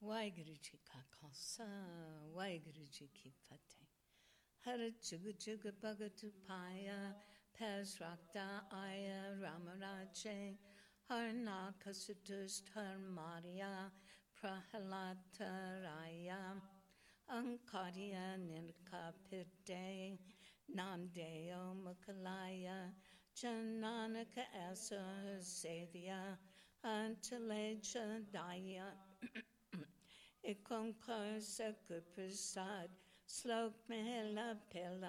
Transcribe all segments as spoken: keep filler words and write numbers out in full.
ਵਾਹਿਗੁਰੂ ਜੀ ਕਾ ਖਾਲਸਾ ਵਾਹਿਗੁਰੂ ਜੀ ਕੀ ਫਤਿਹ। ਹਰ ਜੁਗ ਜੁਗ ਭਗਤ ਪਾਇਆ ਪੈਸ ਰੱਖਦਾ ਆਇਆ ਰਾਮ ਰਾਜੇ। ਹਰ ਨਾਖਸ ਦੁਸ਼ਟ ਹਰ ਮਾਰਿਆ ਪ੍ਰਹਲਾਦ ਰਾਇਆ। ਅੰਕਾਰਿਆ ਨਿਰਕਾਪਿਤੇ ਨਾਮਦੇਵ ਮੁਕਲਾਇਆ। ਜਨ ਨਾਨਕ ਐਸਾ ਸੇਵਿਆ ਅੰਚਲੇ ਚੜਾਇਆ। एक ओंकार सतगुर प्रसाद श्लोक पहला पहला।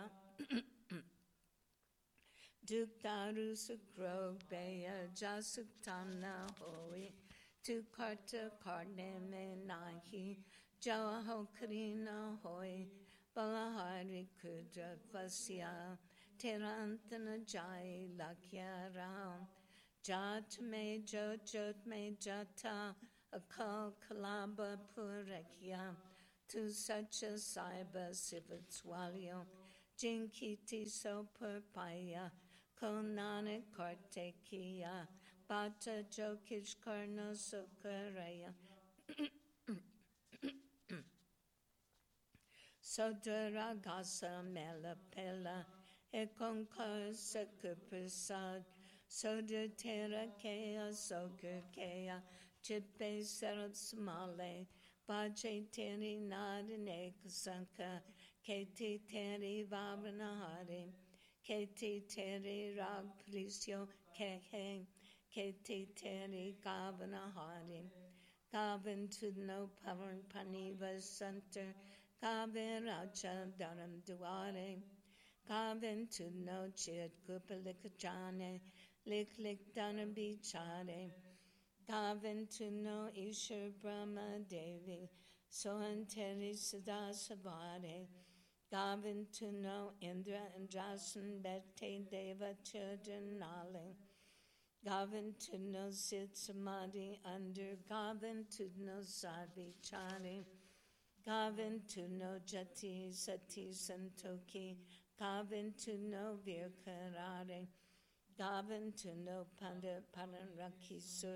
दुख दारू सुख रोग बेया जा सुख ताम न होए। तू कर्त करने में नाही जो हो करी न होए। बलहारी कुदरत वसिया तेरा अंत न जाए लग्या राम। जात में जो जोत में जाता Akal Kalaba Purakia, Tu such a cyber Sivitswalio, Jinkiti so purpaya, Konana Kartekia, Bata Jokish Karno Sokaraya. Sodara Gasa Mela Pela, Ekonkar Sakupasad, Soda Terra Kea Sokur Kea. Chippe Sarab Smale, Bache Teri Nadane Sanka, Keti Teri Vavanahari, Keti Teri Rag Prisyo Keke, Keti Teri Gavanahari, Gavin to no Pavan Paniva Center, Gavin Raja Dharam Duare, Gavin to no Chit Kupalikajane, Lik Lik Dharam Bichare. Gavin to know Ishur Brahma Devi, Sohanteri Sada Savare. Gavin to know Indra and Jason Bette Deva children Nali. Gavin to know Sid Samadhi under. Gavin to know Sarvi Chari. Gavin to know Jati Sati Santoki. Gavin to know Virkarare. Gavin to know Panda Paranraki Sur.